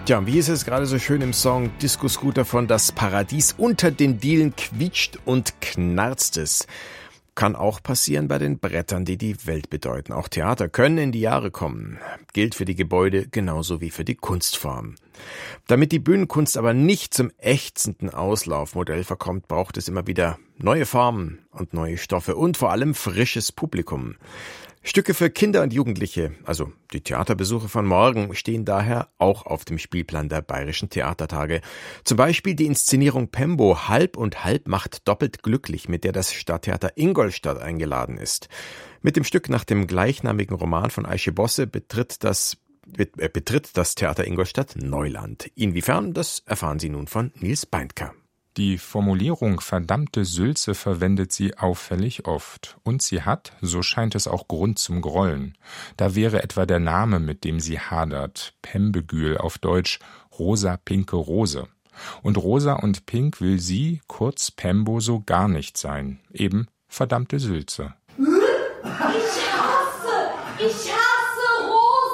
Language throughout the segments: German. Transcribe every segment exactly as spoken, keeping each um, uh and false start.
Tja, und wie ist es gerade so schön im Song Disco Scooter von Das Paradies? Unter den Dielen quietscht und knarzt es. Kann auch passieren bei den Brettern, die die Welt bedeuten. Auch Theater können in die Jahre kommen. Gilt für die Gebäude genauso wie für die Kunstform. Damit die Bühnenkunst aber nicht zum ächzenden Auslaufmodell verkommt, braucht es immer wieder neue Formen und neue Stoffe und vor allem frisches Publikum. Stücke für Kinder und Jugendliche, also die Theaterbesuche von morgen, stehen daher auch auf dem Spielplan der Bayerischen Theatertage. Zum Beispiel die Inszenierung Pembo Halb und Halb macht doppelt glücklich, mit der das Stadttheater Ingolstadt eingeladen ist. Mit dem Stück nach dem gleichnamigen Roman von Aische Bosse betritt das, betritt das Theater Ingolstadt Neuland. Inwiefern, das erfahren Sie nun von Nils Beindker. Die Formulierung verdammte Sülze verwendet sie auffällig oft. Und sie hat, so scheint es auch Grund zum Grollen. Da wäre etwa der Name, mit dem sie hadert. Pembegül auf Deutsch rosa pinke Rose. Und rosa und pink will sie, kurz Pembo, so gar nicht sein. Eben verdammte Sülze. Ich hasse, ich hasse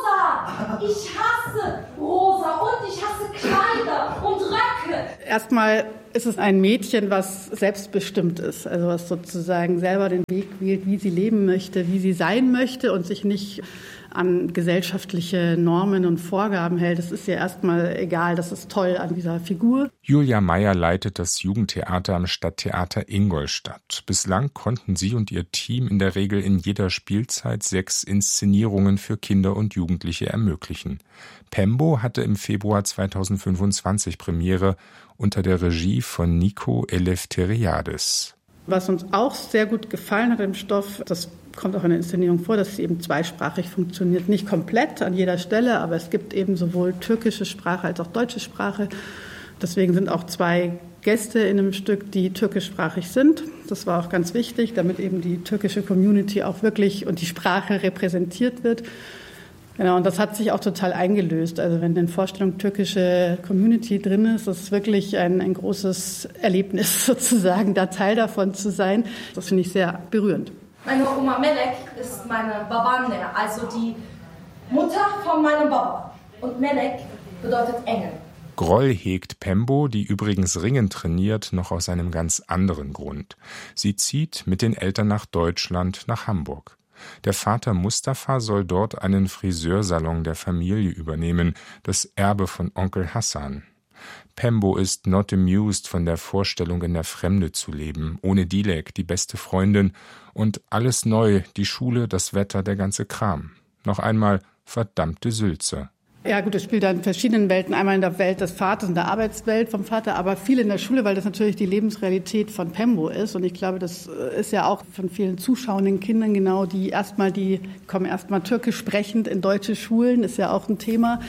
rosa. Ich hasse rosa und ich hasse Kleider und Röcke. Erstmal ist es ein Mädchen, was selbstbestimmt ist, also was sozusagen selber den Weg wählt, wie sie leben möchte, wie sie sein möchte und sich nicht an gesellschaftliche Normen und Vorgaben hält. Das ist ja erstmal egal, das ist toll an dieser Figur. Julia Meyer leitet das Jugendtheater am Stadttheater Ingolstadt. Bislang konnten sie und ihr Team in der Regel in jeder Spielzeit sechs Inszenierungen für Kinder und Jugendliche ermöglichen. Pembo hatte im Februar zweitausendfünfundzwanzig Premiere unter der Regie von Nico Eleftheriades. Was uns auch sehr gut gefallen hat im Stoff, das kommt auch in der Inszenierung vor, dass sie eben zweisprachig funktioniert. Nicht komplett an jeder Stelle, aber es gibt eben sowohl türkische Sprache als auch deutsche Sprache. Deswegen sind auch zwei Gäste in einem Stück, die türkischsprachig sind. Das war auch ganz wichtig, damit eben die türkische Community auch wirklich und die Sprache repräsentiert wird. Genau, und das hat sich auch total eingelöst. Also wenn in der Vorstellung türkische Community drin ist, ist es wirklich ein, ein großes Erlebnis sozusagen, da Teil davon zu sein. Das finde ich sehr berührend. Meine Oma Melek ist meine Babaanne, also die Mutter von meinem Baba. Und Melek bedeutet Engel. Groll hegt Pembo, die übrigens Ringen trainiert, noch aus einem ganz anderen Grund. Sie zieht mit den Eltern nach Deutschland, nach Hamburg. Der Vater Mustafa soll dort einen Friseursalon der Familie übernehmen, das Erbe von Onkel Hassan. Pembo ist not amused von der Vorstellung, in der Fremde zu leben, ohne Dilek, die beste Freundin, und alles neu, die Schule, das Wetter, der ganze Kram. Noch einmal verdammte Sülze. Ja gut, es spielt da in verschiedenen Welten, einmal in der Welt des Vaters, in der Arbeitswelt vom Vater, aber viel in der Schule, weil das natürlich die Lebensrealität von Pembo ist. Und ich glaube, das ist ja auch von vielen zuschauenden Kindern genau, die erstmal, die kommen erstmal türkisch sprechend in deutsche Schulen, ist ja auch ein Thema.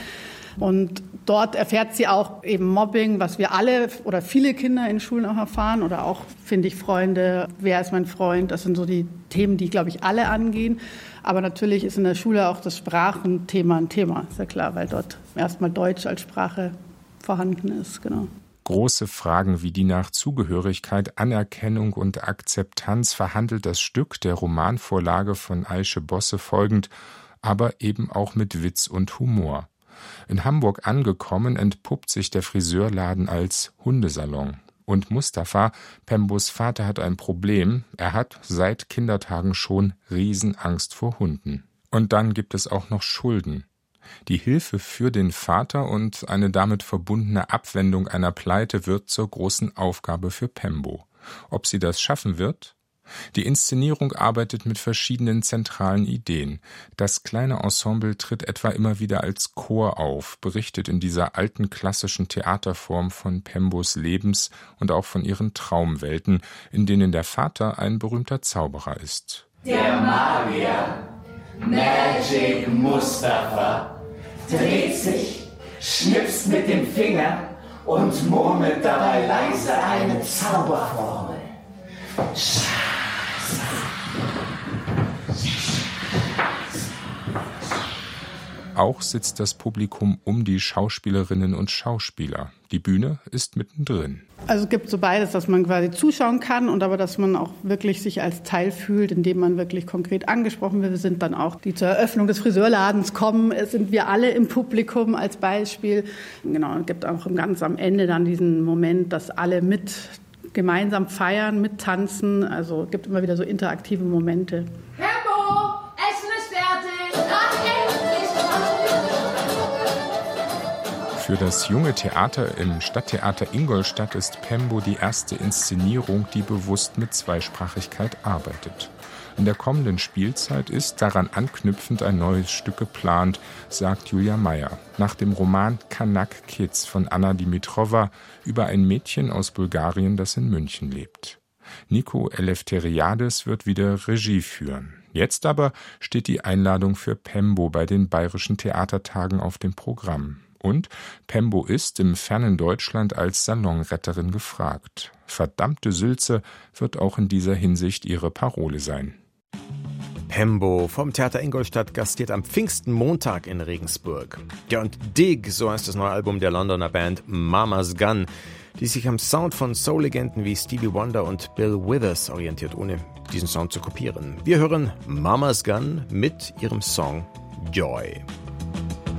Und dort erfährt sie auch eben Mobbing, was wir alle oder viele Kinder in Schulen auch erfahren. Oder auch, finde ich, Freunde, wer ist mein Freund? Das sind so die Themen, die, glaube ich, alle angehen. Aber natürlich ist in der Schule auch das Sprachenthema ein Thema, ist ja klar, weil dort erstmal Deutsch als Sprache vorhanden ist, genau. Große Fragen wie die nach Zugehörigkeit, Anerkennung und Akzeptanz verhandelt das Stück der Romanvorlage von Aische Bosse folgend, aber eben auch mit Witz und Humor. In Hamburg angekommen, entpuppt sich der Friseurladen als Hundesalon. Und Mustafa, Pembos Vater, hat ein Problem. Er hat seit Kindertagen schon Riesenangst vor Hunden. Und dann gibt es auch noch Schulden. Die Hilfe für den Vater und eine damit verbundene Abwendung einer Pleite wird zur großen Aufgabe für Pembo. Ob sie das schaffen wird? Die Inszenierung arbeitet mit verschiedenen zentralen Ideen. Das kleine Ensemble tritt etwa immer wieder als Chor auf, berichtet in dieser alten klassischen Theaterform von Pembos Lebens und auch von ihren Traumwelten, in denen der Vater ein berühmter Zauberer ist. Der Magier, Magic Mustafa, dreht sich, schnipst mit dem Finger und murmelt dabei leise eine Zauberformel. auch sitzt das Publikum um die Schauspielerinnen und Schauspieler. Die Bühne ist mittendrin. Also es gibt so beides, dass man quasi zuschauen kann und aber, dass man auch wirklich sich als Teil fühlt, indem man wirklich konkret angesprochen wird. Wir sind dann auch, die zur Eröffnung des Friseurladens kommen, sind wir alle im Publikum als Beispiel. Genau, es gibt auch ganz am Ende dann diesen Moment, dass alle mit gemeinsam feiern, mittanzen. Also es gibt immer wieder so interaktive Momente. Pembo, Essen ist fertig. Ach, endlich. Für das junge Theater im Stadttheater Ingolstadt ist Pembo die erste Inszenierung, die bewusst mit Zweisprachigkeit arbeitet. In der kommenden Spielzeit ist daran anknüpfend ein neues Stück geplant, sagt Julia Meyer, nach dem Roman Kanak Kids von Anna Dimitrova über ein Mädchen aus Bulgarien, das in München lebt. Nico Eleftheriades wird wieder Regie führen. Jetzt aber steht die Einladung für Pembo bei den Bayerischen Theatertagen auf dem Programm. Und Pembo ist im fernen Deutschland als Salonretterin gefragt. Verdammte Sülze wird auch in dieser Hinsicht ihre Parole sein. Pembo vom Theater Ingolstadt gastiert am Pfingstenmontag in Regensburg. Ja, und Dig, so heißt das neue Album der Londoner Band Mama's Gun, die sich am Sound von Soul-Legenden wie Stevie Wonder und Bill Withers orientiert, ohne diesen Sound zu kopieren. Wir hören Mama's Gun mit ihrem Song Joy.